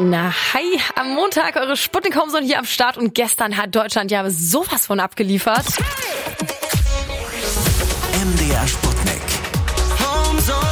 Na, hi, am Montag eure Sputnik Homezone hier am Start und gestern hat Deutschland ja sowas von abgeliefert. MDR Sputnik Homezone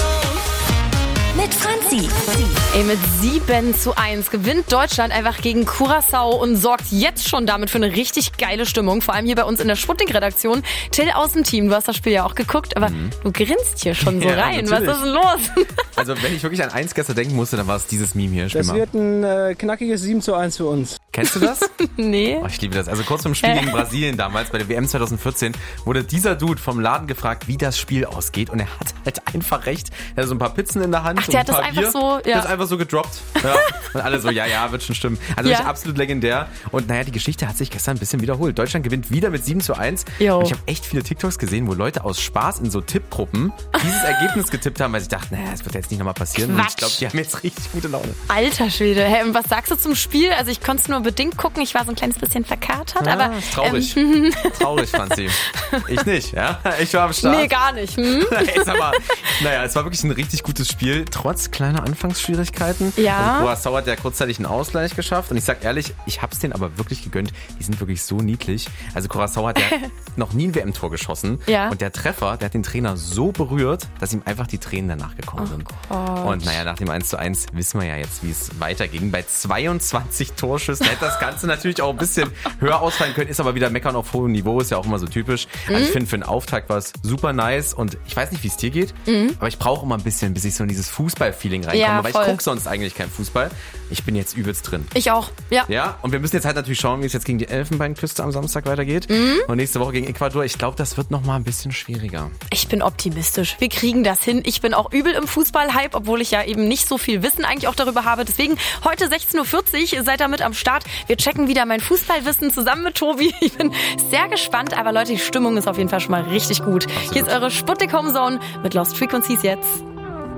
mit Franzi. Mit 7:1 gewinnt Deutschland einfach gegen Curaçao und sorgt jetzt schon damit für eine richtig geile Stimmung. Vor allem hier bei uns in der Sputnik-Redaktion. Till aus dem Team, du hast das Spiel ja auch geguckt, aber du grinst hier schon so rein. Natürlich. Was ist denn los? Also wenn ich wirklich an eins gestern denken musste, dann war es dieses Meme hier. Das wird ein knackiges 7:1 für uns. Kennst du das? Nee. Oh, ich liebe das. Also kurz vor dem Spiel gegen Brasilien damals, bei der WM 2014, wurde dieser Dude vom Laden gefragt, wie das Spiel ausgeht. Und er hat halt einfach recht. Er hat so ein paar Pizzen in der Hand. Ach, der hat das einfach Bier. So, ja. Der ist einfach so gedroppt. Ja. Und alle so, ja, wird schon stimmen. Also wirklich absolut legendär. Und naja, die Geschichte hat sich gestern ein bisschen wiederholt. Deutschland gewinnt wieder mit 7:1. Und ich habe echt viele TikToks gesehen, wo Leute aus Spaß in so Tippgruppen dieses Ergebnis getippt haben, weil sie dachten, naja, das wird jetzt nicht nochmal passieren. Quatsch. Und ich glaube, die haben jetzt richtig gute Laune. Alter Schwede. Hey, und was sagst du zum Spiel? Also ich konnte es nur bedingt gucken. Ich war so ein kleines bisschen verkatert, aber... Traurig. Traurig, Franzi. Ich nicht, ja? Ich war am Start. Nee, gar nicht. Naja, es war wirklich ein richtig gutes Spiel, trotz kleiner Anfangsschwierigkeiten. Ja. Und Curaçao hat ja kurzzeitig einen Ausgleich geschafft. Und ich sag ehrlich, ich hab's denen aber wirklich gegönnt. Die sind wirklich so niedlich. Also Curaçao hat ja noch nie ein WM-Tor geschossen. Ja. Und der Treffer, der hat den Trainer so berührt, dass ihm einfach die Tränen danach gekommen sind. Gott. Und naja, nach dem 1:1 wissen wir ja jetzt, wie es weiterging. Bei 22 Torschüssen hätte das Ganze natürlich auch ein bisschen höher ausfallen können. Ist aber wieder Meckern auf hohem Niveau, ist ja auch immer so typisch. Also ich finde, für den Auftakt war es super nice. Und ich weiß nicht, wie es dir geht, aber ich brauche immer ein bisschen, bis ich so in dieses Fußball-Feeling reinkomme. Ja, weil voll. ich gucke sonst eigentlich keinen Fußball. Ich bin jetzt übelst drin. Ich auch, ja. Ja, und wir müssen jetzt halt natürlich schauen, wie es jetzt gegen die Elfenbeinküste am Samstag weitergeht. Und nächste Woche gegen Ecuador. Ich glaube, das wird nochmal ein bisschen schwieriger. Ich bin optimistisch. Wir kriegen das hin. Ich bin auch übel im Fußball-Hype, obwohl ich ja eben nicht so viel Wissen eigentlich auch darüber habe. Deswegen heute 16:40 Uhr seid ihr mit am Start. Wir checken wieder mein Fußballwissen zusammen mit Tobi. Ich bin sehr gespannt. Aber Leute, die Stimmung ist auf jeden Fall schon mal richtig gut. Hier ist eure Sputnik Homezone mit Lost Frequencies jetzt.